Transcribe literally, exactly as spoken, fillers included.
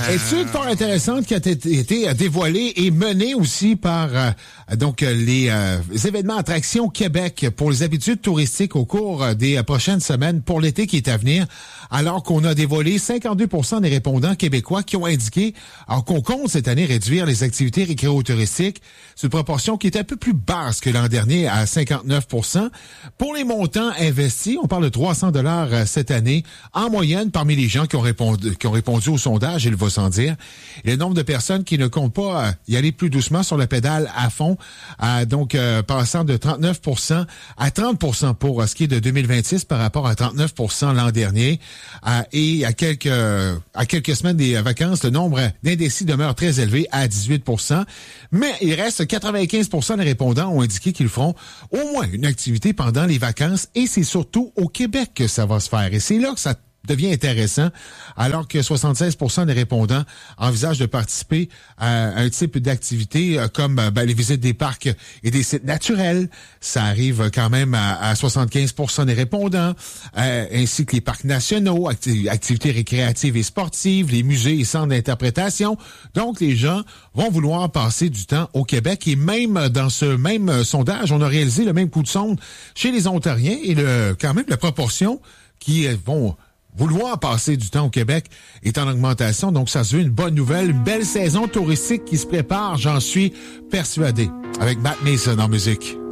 Étude fort intéressante qui a été, été dévoilée et menée aussi par euh, donc les, euh, les événements Attractions Québec pour les habitudes touristiques au cours des euh, prochaines semaines pour l'été qui est à venir, alors qu'on a dévoilé cinquante-deux pour cent des répondants québécois qui ont indiqué alors qu'on compte cette année réduire les activités récréo-touristiques. C'est une proportion qui est un peu plus basse que l'an dernier à cinquante-neuf pour cent. Pour les montants investis, on parle de trois cents dollars cette année en moyenne parmi les gens qui ont répondu, qui ont répondu au sondage, il va sans dire. Et le nombre de personnes qui ne comptent pas euh, y aller plus doucement sur la pédale à fond, euh, donc euh, passant de trente-neuf pour cent à trente pour cent pour euh, ce qui est de deux mille vingt-six par rapport à trente-neuf pour cent l'an dernier. Euh, et à quelques euh, à quelques semaines des vacances, le nombre d'indécis demeure très élevé à dix-huit pour cent. Mais il reste quatre-vingt-quinze pour cent des répondants ont indiqué qu'ils feront au moins une activité pendant les vacances et c'est surtout au Québec que ça va se faire. Et c'est là que ça devient intéressant, alors que soixante-seize pour cent des répondants envisagent de participer à un type d'activité comme ben, les visites des parcs et des sites naturels. Ça arrive quand même à, à soixante-quinze pour cent des répondants, euh, ainsi que les parcs nationaux, acti- activités récréatives et sportives, les musées et centres d'interprétation. Donc, les gens vont vouloir passer du temps au Québec et même dans ce même sondage, on a réalisé le même coup de sonde chez les Ontariens et le quand même la proportion qui vont vouloir passer du temps au Québec est en augmentation, donc ça se veut une bonne nouvelle, une belle saison touristique qui se prépare, j'en suis persuadé. Avec Matt Mason en musique.